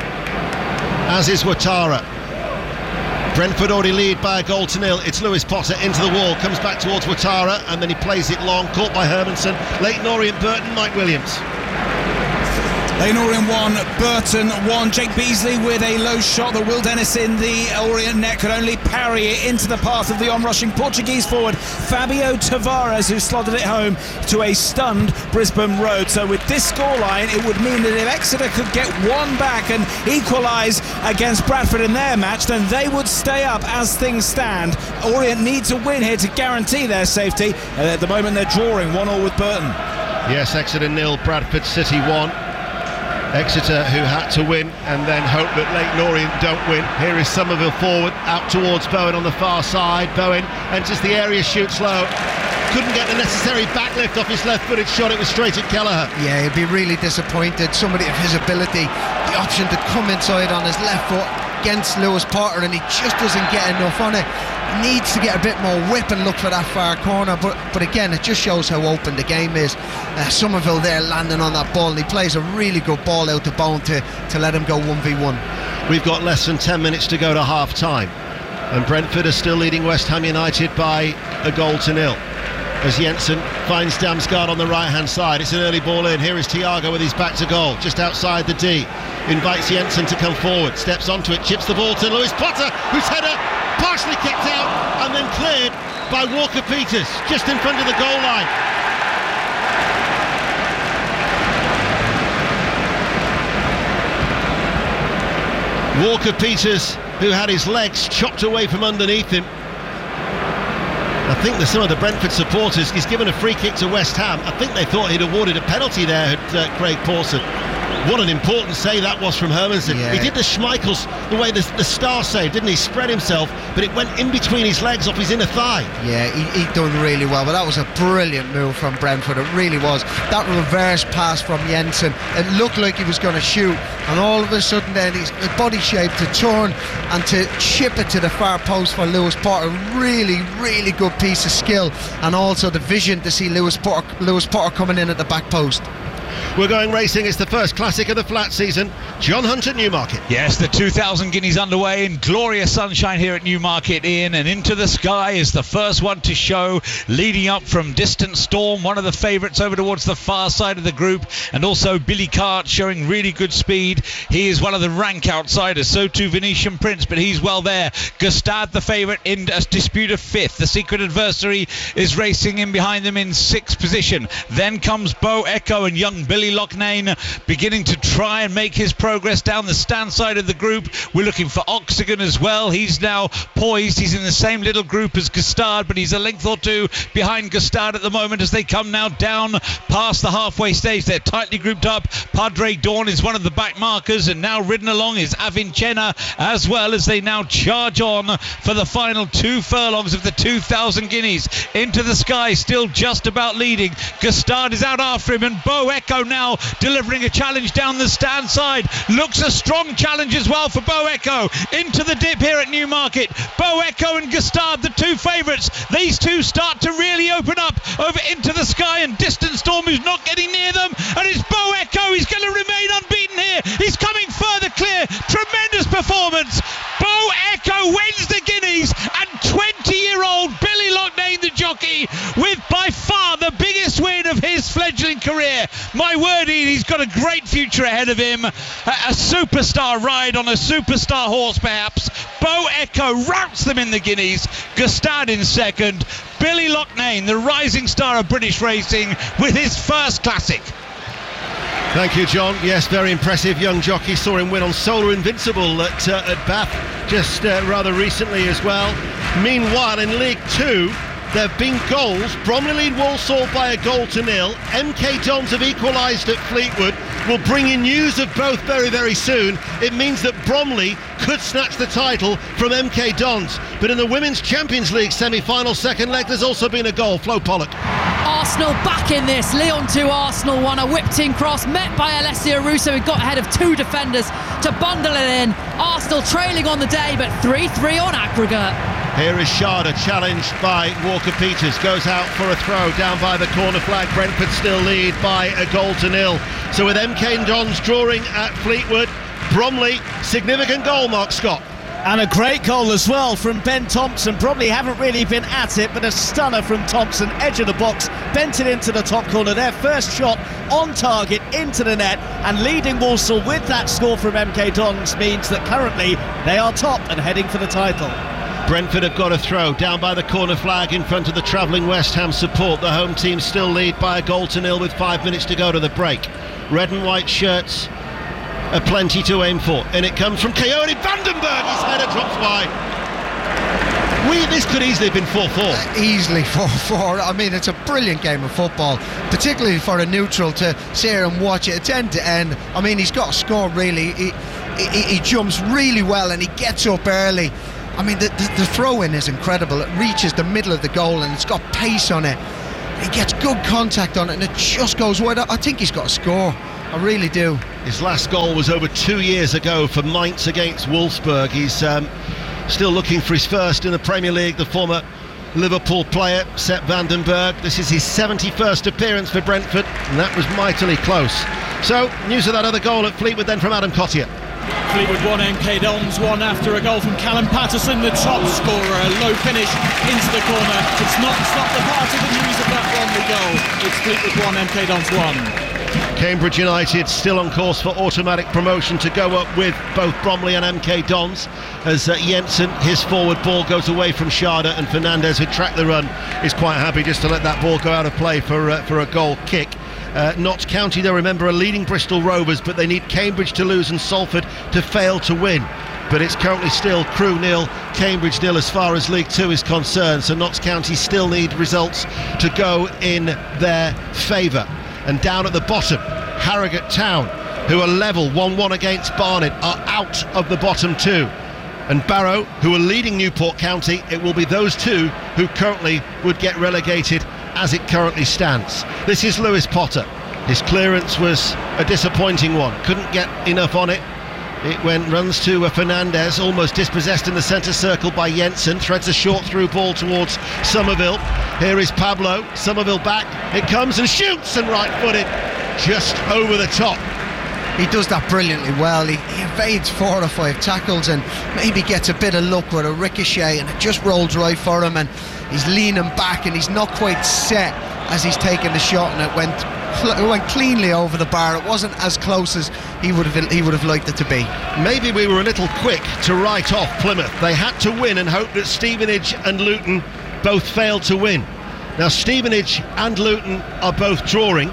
as is Ouattara. Brentford already lead by a goal to nil. It's Lewis Potter into the wall, comes back towards Ouattara, and then he plays it long, caught by Hermansen. Leyton Orient, Burton, Mike Williams. Leyton Orient one, Burton one. Jake Beasley with a low shot that Will Dennis in the Orient net could only parry it into the path of the on-rushing Portuguese forward Fabio Tavares, who slotted it home to a stunned Brisbane Road. So with this scoreline, it would mean that if Exeter could get one back and equalise against Bradford in their match, then they would stay up as things stand. Orient need to win here to guarantee their safety. And at the moment, they're drawing one all with Burton. Yes, Exeter nil, Bradford City one. Exeter, who had to win and then hope that Leyton Orient don't win. Here is Somerville forward, out towards Bowen on the far side. Bowen enters the area, shoots low. Couldn't get the necessary backlift off his left-footed shot. It was straight at Kelleher. Yeah, he'd be really disappointed. Somebody of his ability, the option to come inside on his left foot against Lewis Potter, and he just doesn't get enough on it. He needs to get a bit more whip and look for that far corner, but but again, it just shows how open the game is. uh, Somerville there landing on that ball, and he plays a really good ball out to Bone to, to let him go one v one. We've got less than ten minutes to go to half time, and Brentford are still leading West Ham United by a goal to nil, as Jensen finds Damsgaard on the right hand side. It's an early ball in. Here is Thiago with his back to goal, just outside the D. Invites Jensen to come forward, steps onto it, chips the ball to Lewis Potter, whose header partially kicked out and then cleared by Walker Peters, just in front of the goal line. Walker Peters, who had his legs chopped away from underneath him. I think that some of the Brentford supporters, he's given a free kick to West Ham. I think they thought he'd awarded a penalty there at uh, Craig Pawson. What an important save that was from Hermansen. Yeah. He did the Schmeichels the way the, the star saved, didn't he? Spread himself, but it went in between his legs off his inner thigh. Yeah, he, he done really well, but that was a brilliant move from Brentford. It really was. That reverse pass from Jensen, it looked like he was going to shoot, and all of a sudden then his body shape to turn and to chip it to the far post for Lewis Potter. Really, really good piece of skill, and also the vision to see Lewis Potter, Lewis Potter coming in at the back post. We're going racing. It's the first classic of the flat season. John Hunt at Newmarket. Yes, the two thousand guineas underway in glorious sunshine here at Newmarket Inn, and Into the Sky is the first one to show, leading up from Distant Storm, one of the favourites over towards the far side of the group, and also Billy Cart showing really good speed. He is one of the rank outsiders, so too Venetian Prince, but he's well there. Gustad, the favourite, in a dispute of fifth. The Secret Adversary is racing in behind them in sixth position. Then comes Bo Echo and young Billy Loughnane beginning to try and make his progress down the stand side of the group. We're looking for Oxygen as well. He's now poised. He's in the same little group as Gustad, but he's a length or two behind Gustad at the moment as they come now down past the halfway stage. They're tightly grouped up. Padre Dawn is one of the back markers, and now ridden along is Avicenna as well, as they now charge on for the final two furlongs of the two thousand guineas. Into the Sky still just about leading. Gustad is out after him, and Bo Echo now delivering a challenge down the stand side. Looks a strong challenge as well for Bo Echo into the dip here at Newmarket. Bo Echo and Gustad, the two favourites. These two start to really open up over Into the Sky and Distant Storm, who's not getting near them, and it's Bo Echo. He's going to remain unbeaten here. He's coming further clear. Tremendous performance. Bo Echo wins the Guineas, and twenty year old Billy Loughnane, the jockey, with by far the biggest win of his fledgling career. My word, Ian, he's got a great future ahead of him. A, a superstar ride on a superstar horse, perhaps. Bo Echo routs them in the Guineas. Gustad in second. Billy Loughnane, the rising star of British racing, with his first classic. Thank you, John. Yes, very impressive young jockey. Saw him win on Solar Invincible at, uh, at Bath just uh, rather recently as well. Meanwhile, in League Two, there have been goals. Bromley lead Walsall by a goal to nil. M K Dons have equalised at Fleetwood. We'll bring you news of both very, very soon. It means that Bromley could snatch the title from M K Dons. But in the Women's Champions League semi-final second leg, there's also been a goal. Flo Pollock. Arsenal back in this. Lyon two, Arsenal one. A whipped-in cross met by Alessia Russo, who got ahead of two defenders to bundle it in. Arsenal trailing on the day, but three three on aggregate. Here is Sharda, challenged by Walker Peters, goes out for a throw down by the corner flag. Brentford still lead by a goal to nil. So with M K Dons drawing at Fleetwood, Bromley, significant goal, Mark Scott. And a great goal as well from Ben Thompson. Probably haven't really been at it, but a stunner from Thompson, edge of the box, bent it into the top corner. Their first shot on target into the net, and leading Walsall with that score from M K Dons means that currently they are top and heading for the title. Brentford have got a throw down by the corner flag in front of the travelling West Ham support. The home team still lead by a goal to nil with five minutes to go to the break. Red and white shirts are plenty to aim for, and it comes from Keone Vandenberg. His header drops by. We, this could easily have been four four. Uh, easily four four. I mean, it's a brilliant game of football, particularly for a neutral to sit here and watch it. It's end to end. I mean, he's got a score, really. He, he, he jumps really well and he gets up early. I mean, the, the, the throw-in is incredible. It reaches the middle of the goal and it's got pace on it. He gets good contact on it and it just goes wide. I think he's got a score. I really do. His last goal was over two years ago for Mainz against Wolfsburg. He's um, still looking for his first in the Premier League. The former Liverpool player, Sepp van den Berg. This is his seventy-first appearance for Brentford, and that was mightily close. So, news of that other goal at Fleetwood then from Adam Cottier. Fleetwood one, M K Dons one after a goal from Callum Patterson, the top scorer. A low finish into the corner. It's not, it's not the part of the news of that Bromley goal. It's Fleetwood one, M K Dons one. Cambridge United still on course for automatic promotion to go up with both Bromley and M K Dons as uh, Jensen, his forward ball goes away from Schade, and Fernandez, who tracked the run, is quite happy just to let that ball go out of play for uh, for a goal kick. Uh, Notts County, they'll remember, are leading Bristol Rovers, but they need Cambridge to lose and Salford to fail to win. But it's currently still Crewe nil, Cambridge nil as far as League Two is concerned, so Notts County still need results to go in their favour. And down at the bottom, Harrogate Town, who are level one one against Barnet, are out of the bottom two. And Barrow, who are leading Newport County, it will be those two who currently would get relegated as it currently stands. This is Lewis Potter. His clearance was a disappointing one. Couldn't get enough on it. It went, runs to uh, Fernandez, almost dispossessed in the centre circle by Jensen. Threads a short through ball towards Somerville. Here is Pablo. Somerville back. It comes and shoots, and right-footed, just over the top. He does that brilliantly well. He, he evades four or five tackles and maybe gets a bit of luck with a ricochet, and it just rolls right for him, and he's leaning back and he's not quite set as he's taking the shot, and it went it went cleanly over the bar. It wasn't as close as he would have he would have liked it to be. Maybe we were a little quick to write off Plymouth. They had to win and hope that Stevenage and Luton both failed to win. Now Stevenage and Luton are both drawing,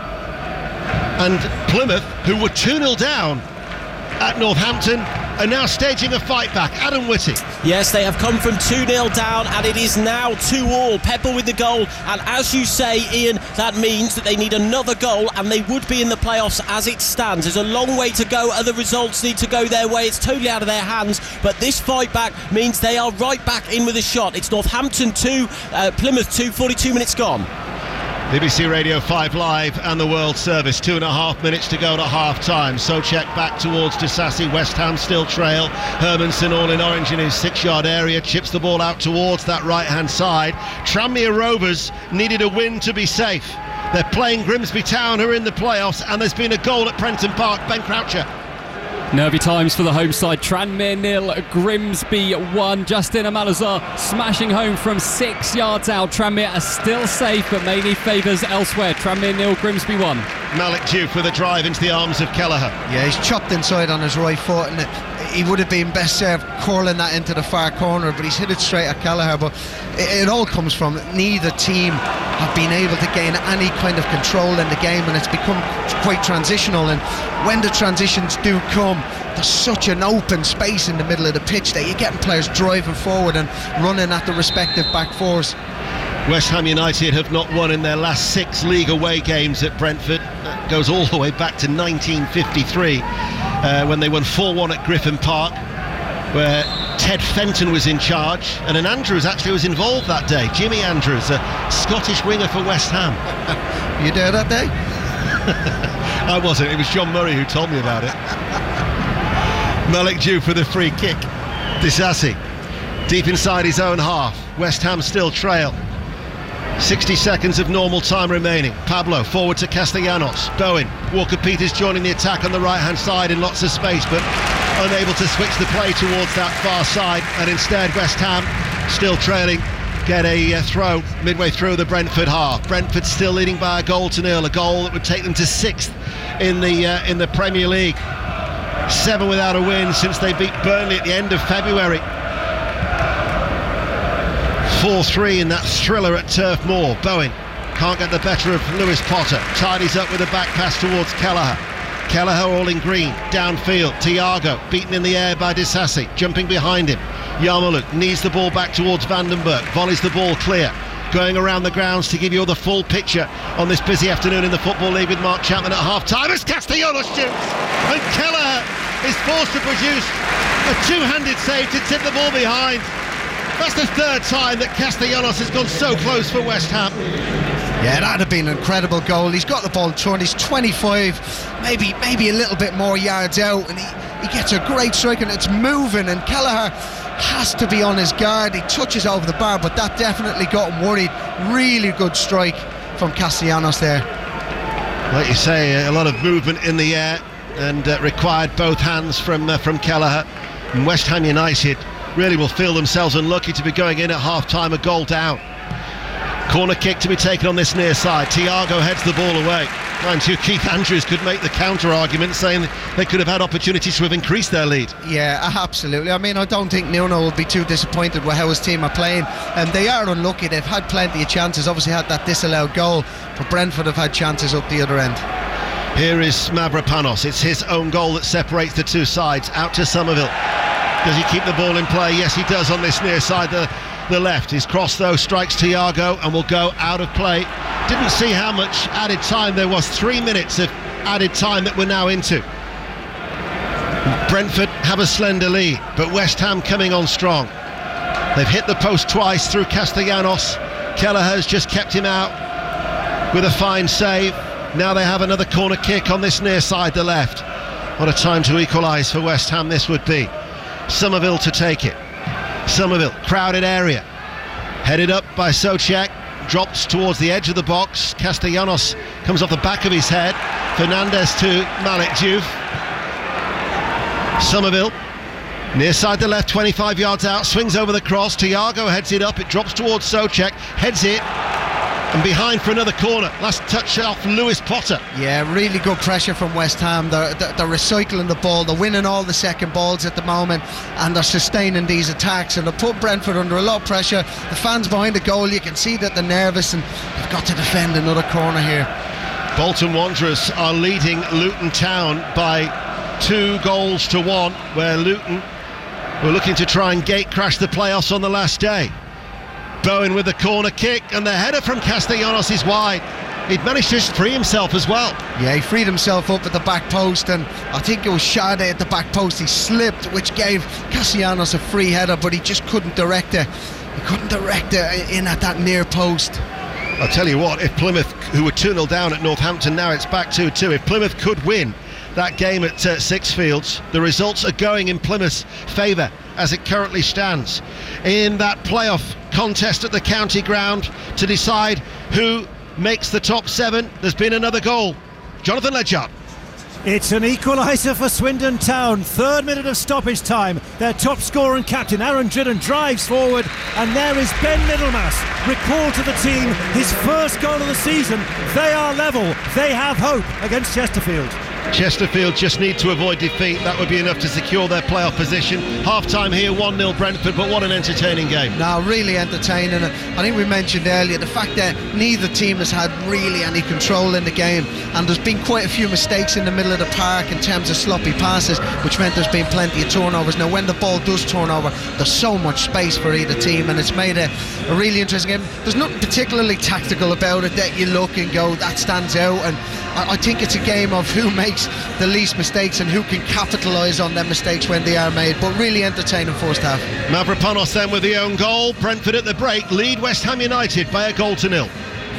and Plymouth, who were two nil down at Northampton, are now staging a fight back. Adam Whitty. Yes, they have come from two nil down and it is now two all. Pepper with the goal, and as you say, Ian, that means that they need another goal and they would be in the playoffs as it stands. There's a long way to go. Other results need to go their way. It's totally out of their hands, but this fight back means they are right back in with a shot. It's Northampton two, uh, Plymouth two, forty-two minutes gone. B B C Radio five Live and the World Service. Two and a half minutes to go to half time. Souček back towards Disasi. West Ham still trail. Hermansen all in orange in his six yard area. Chips the ball out towards that right hand side. Tranmere Rovers needed a win to be safe. They're playing Grimsby Town, who are in the playoffs, and there's been a goal at Prenton Park. Ben Croucher. Nervy times for the home side. Tranmere nil, Grimsby one. Justin Amalazar smashing home from six yards out. Tranmere are still safe, but may need favours elsewhere. Tranmere nil, Grimsby one. Malik Diouf with a drive into the arms of Kelleher. Yeah, he's chopped inside on his right foot, and it, he would have been best served curling that into the far corner, but he's hit it straight at Kelleher. But it, it all comes from neither team have been able to gain any kind of control in the game, and it's become quite transitional. And when the transitions do come, there's such an open space in the middle of the pitch that you're getting players driving forward and running at the respective back fours. West Ham United have not won in their last six league away games at Brentford. That goes all the way back to nineteen fifty-three, uh, when they won four one at Griffin Park, where Ted Fenton was in charge, and an Andrews actually was involved that day. Jimmy Andrews, a Scottish winger for West Ham. You there that day? I wasn't, it was John Murray who told me about it. Malik Diouf with a free kick. Disasi deep inside his own half. West Ham still trail. sixty seconds of normal time remaining. Pablo forward to Castellanos. Bowen, Walker-Peters joining the attack on the right hand side in lots of space, but unable to switch the play towards that far side, and instead West Ham, still trailing, get a uh, throw midway through the Brentford half. Brentford still leading by a goal to nil, a goal that would take them to sixth in the uh, in the Premier League. Seven without a win since they beat Burnley at the end of February. four three in that thriller at Turf Moor. Bowen can't get the better of Lewis Potter. Tidies up with a back pass towards Kelleher. Kelleher all in green, downfield. Thiago beaten in the air by Disasi, jumping behind him. Yarmouk needs the ball back towards Vandenberg, volleys the ball clear. Going around the grounds to give you all the full picture on this busy afternoon in the Football League with Mark Chapman at half-time as Castellanos shoots, and Kelleher is forced to produce a two-handed save to tip the ball behind. That's the third time that Castellanos has gone so close for West Ham. Yeah, that'd have been an incredible goal. He's got the ball turned. He's twenty-five, maybe maybe a little bit more yards out, and he, he gets a great strike, and it's moving, and Kelleher has to be on his guard. He touches over the bar, but that definitely got him worried. Really good strike from Castellanos there. Like you say, a lot of movement in the air, and uh, required both hands from uh, from Kelleher. And West Ham United really will feel themselves unlucky to be going in at half-time a goal down. Corner kick to be taken on this near side. Thiago heads the ball away. Mind you, Keith Andrews could make the counter argument, saying they could have had opportunities to have increased their lead. Yeah, absolutely. I mean, I don't think Nuno will be too disappointed with how his team are playing. And they are unlucky. They've had plenty of chances. Obviously had that disallowed goal, but Brentford have had chances up the other end. Here is Mavropanos. It's his own goal that separates the two sides. Out to Somerville. Does he keep the ball in play? Yes, he does on this near side. The the left. His cross though strikes Thiago and will go out of play. Didn't see how much added time there was. Three minutes of added time that we're now into. Brentford have a slender lead, but West Ham coming on strong. They've hit the post twice through Castellanos. Kelleher's just kept him out with a fine save. Now they have another corner kick on this near side, the left. What a time to equalise for West Ham this would be. Somerville to take it. Somerville, crowded area, headed up by Souček, drops towards the edge of the box. Castellanos comes off the back of his head. Fernandez to Malik Diouf. Somerville, near side the left, twenty-five yards out, swings over the cross. Thiago heads it up, it drops towards Souček, heads it, and behind for another corner. Last touch off Lewis Potter. Yeah, really good pressure from West Ham. They're, they're, they're recycling the ball. They're winning all the second balls at the moment, and they're sustaining these attacks, and they put Brentford under a lot of pressure. The fans behind the goal, you can see that they're nervous, and they've got to defend another corner here. Bolton Wanderers are leading Luton Town by two goals to one, where Luton were looking to try and gate crash the playoffs on the last day. Bowen with the corner kick, and the header from Castellanos is wide. He'd managed to free himself as well. Yeah, he freed himself up at the back post, and I think it was Sade at the back post. He slipped, which gave Castellanos a free header, but he just couldn't direct it. He couldn't direct it in at that near post. I'll tell you what, if Plymouth, who were two nil down at Northampton, now it's back two two, if Plymouth could win that game at uh, Sixfields, the results are going in Plymouth's favour as it currently stands. In that playoff contest at the county ground to decide who makes the top seven, there's been another goal. Jonathan Ledger. It's an equaliser for Swindon Town. Third minute of stoppage time. Their top scorer and captain Aaron Dridden drives forward, and there is Ben Middlemass, recalled to the team, his first goal of the season. They are level. They have hope against Chesterfield. Chesterfield just need to avoid defeat. That would be enough to secure their playoff position. Half time here, one nil Brentford, but what an entertaining game. Now, really entertaining. I think we mentioned earlier the fact that neither team has had really any control in the game, and there's been quite a few mistakes in the middle of the park in terms of sloppy passes, which meant there's been plenty of turnovers. Now, when the ball does turn over, there's so much space for either team, and it's made a, a really interesting game. There's nothing particularly tactical about it that you look and go, that stands out, and I, I think it's a game of who makes the least mistakes and who can capitalise on their mistakes when they are made. But really entertaining first half. Mavropanos then with the own goal. Brentford at the break lead West Ham United by a goal to nil.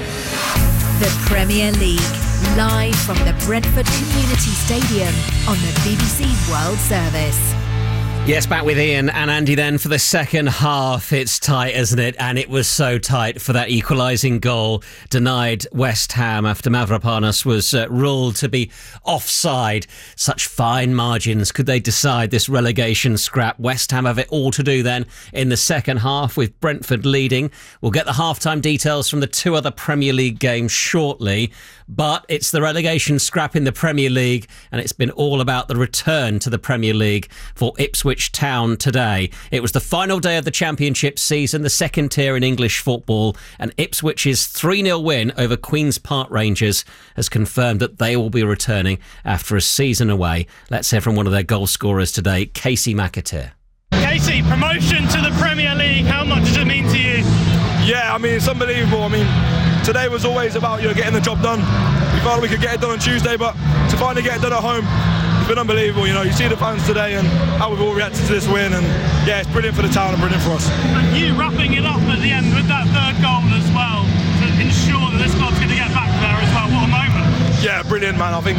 The Premier League, live from the Brentford Community Stadium on the B B C World Service. Yes, back with Ian and Andy then for the second half. It's tight, isn't it? And it was so tight for that equalising goal denied West Ham after Mavropanos was uh, ruled to be offside. Such fine margins. Could they decide this relegation scrap? West Ham have it all to do then in the second half with Brentford leading. We'll get the halftime details from the two other Premier League games shortly. But it's the relegation scrap in the Premier League, and it's been all about the return to the Premier League for Ipswich Ipswich Town today. It was the final day of the Championship season, the second tier in English football, and Ipswich's three nil win over Queen's Park Rangers has confirmed that they will be returning after a season away. Let's hear from one of their goal scorers today, Casey McAteer. Casey, promotion to the Premier League, how much does it mean to you? Yeah, I mean, it's unbelievable. I mean, today was always about, you know, getting the job done. We thought we could get it done on Tuesday, but to finally get it done at home, it's been unbelievable. You know, you see the fans today and how we've all reacted to this win, and yeah, it's brilliant for the town and brilliant for us. And you wrapping it up at the end with that third goal as well to ensure that this club's going to get back there as well. What a moment. Yeah, brilliant, man. I think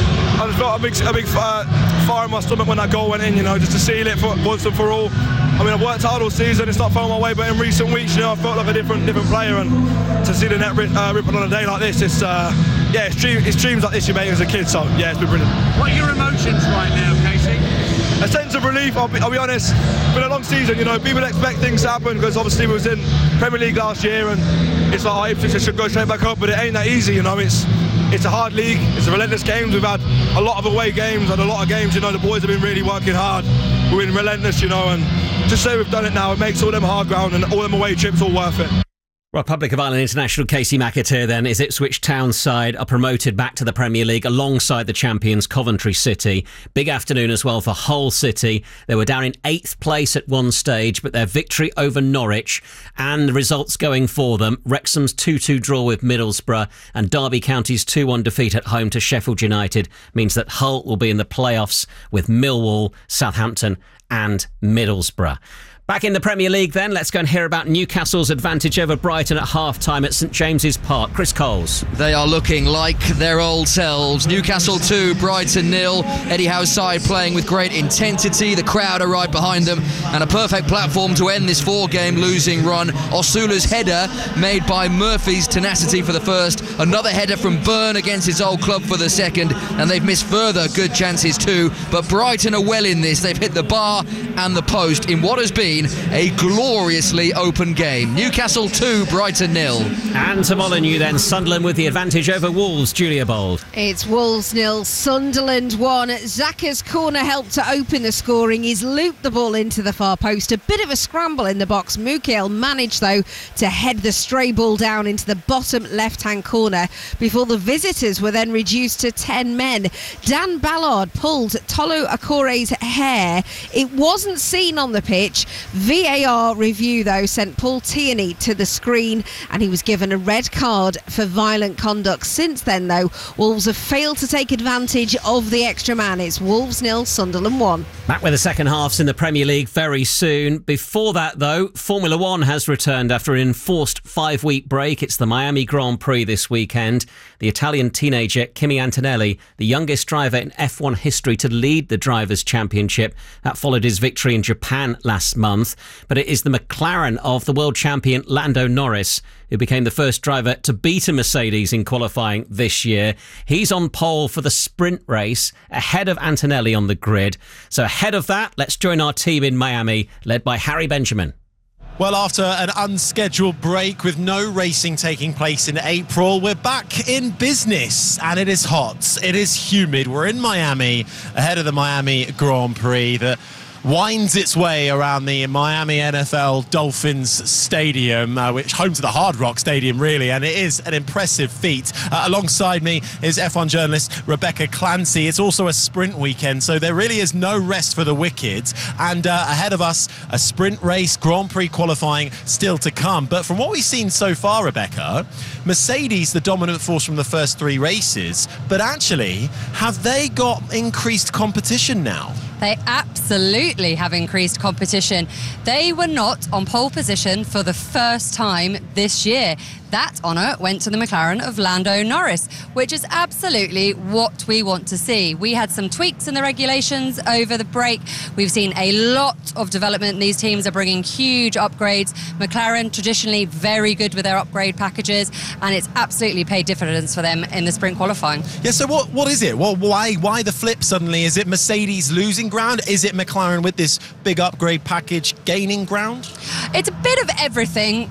I just felt a big, a big uh, fire in my stomach when that goal went in, you know, just to seal it for once and for all. I mean, I've worked hard all season, it's not falling my way, but in recent weeks, you know, I felt like a different different player, and to see the net rip, uh, ripping on a day like this, it's, uh, yeah, it's, dream, it's dreams like this you make as a kid, so yeah, it's been brilliant. What are your emotions right now, Casey? A sense of relief, I'll be, I'll be honest. It's been a long season, you know, people expect things to happen, because obviously we was in Premier League last year, and it's like, oh, Ipswich should go straight back up, but it ain't that easy, you know, it's It's a hard league, it's a relentless games. We've had a lot of away games and a lot of games, you know, the boys have been really working hard. We've been relentless, you know, and just say we've done it now, it makes all them hard ground and all them away trips all worth it. Republic of Ireland international Casey McAteer then is Ipswich Town side are promoted back to the Premier League alongside the champions Coventry City. Big afternoon as well for Hull City. They were down in eighth place at one stage, but their victory over Norwich and the results going for them, Wrexham's two two draw with Middlesbrough and Derby County's two one defeat at home to Sheffield United means that Hull will be in the playoffs with Millwall, Southampton and Middlesbrough. Back in the Premier League then, let's go and hear about Newcastle's advantage over Brighton at half-time at St James's Park. Chris Coles. They are looking like their old selves. Newcastle two, Brighton nil. Eddie Howe's side playing with great intensity. The crowd are right behind them, and a perfect platform to end this four-game losing run. Osula's header made by Murphy's tenacity for the first. Another header from Byrne against his old club for the second, and they've missed further good chances too. But Brighton are well in this. They've hit the bar and the post in what has been a gloriously open game. Newcastle two, Brighton nil. And to Molyneux then, Sunderland with the advantage over Wolves. Julia Bold. It's Wolves nil, Sunderland one. Zaka's corner helped to open the scoring. He's looped the ball into the far post. A bit of a scramble in the box. Mukiel managed though to head the stray ball down into the bottom left-hand corner before the visitors were then reduced to ten men. Dan Ballard pulled Tolu Akore's hair. It wasn't seen on the pitch. V A R review, though, sent Paul Tierney to the screen and he was given a red card for violent conduct. Since then, though, Wolves have failed to take advantage of the extra man. It's Wolves nil, Sunderland one. Back with the second halves in the Premier League very soon. Before that, though, Formula One has returned after an enforced five-week break. It's the Miami Grand Prix this weekend. The Italian teenager Kimi Antonelli, the youngest driver in F one history to lead the Drivers' Championship. That followed his victory in Japan last month. But it is the McLaren of the world champion Lando Norris who became the first driver to beat a Mercedes in qualifying this year. He's on pole for the sprint race ahead of Antonelli on the grid. So ahead of that, let's join our team in Miami, led by Harry Benjamin. Well, after an unscheduled break with no racing taking place in April, we're back in business and it is hot, it is humid. We're in Miami ahead of the Miami Grand Prix that winds its way around the Miami N F L Dolphins Stadium, uh, which home to the Hard Rock Stadium, really, and it is an impressive feat. Uh, alongside me is F one journalist Rebecca Clancy. It's also a sprint weekend, so there really is no rest for the wicked. And uh, ahead of us, a sprint race, Grand Prix qualifying still to come. But from what we've seen so far, Rebecca, Mercedes, the dominant force from the first three races, but actually, have they got increased competition now? They absolutely have increased competition. They were not on pole position for the first time this year. That honour went to the McLaren of Lando Norris, which is absolutely what we want to see. We had some tweaks in the regulations over the break. We've seen a lot of development. These teams are bringing huge upgrades. McLaren, traditionally very good with their upgrade packages, and it's absolutely paid dividends for them in the sprint qualifying. Yeah, so what, what is it? Well, why, why the flip suddenly? Is it Mercedes losing ground? Is it McLaren with this big upgrade package gaining ground? It's a bit of everything.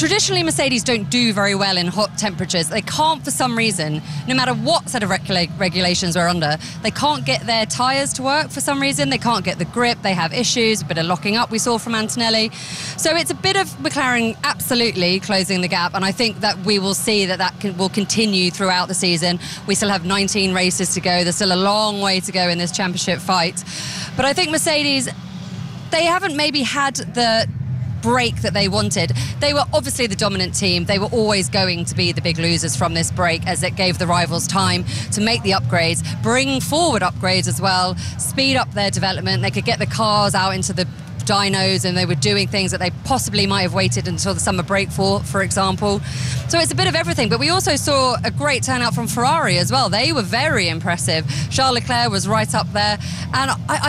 Traditionally, Mercedes don't do very well in hot temperatures. They can't, for some reason, no matter what set of regula- regulations we're under, they can't get their tyres to work for some reason. They can't get the grip. They have issues, a bit of locking up we saw from Antonelli. So it's a bit of McLaren absolutely closing the gap, and I think that we will see that that can, will continue throughout the season. We still have nineteen races to go. There's still a long way to go in this championship fight. But I think Mercedes, they haven't maybe had the break that they wanted. They were obviously the dominant team. They were always going to be the big losers from this break, as it gave the rivals time to make the upgrades, bring forward upgrades as well, speed up their development. They could get the cars out into the dynos, and they were doing things that they possibly might have waited until the summer break for, for example. So it's a bit of everything. But we also saw a great turnout from Ferrari as well. They were very impressive. Charles Leclerc was right up there. And I, I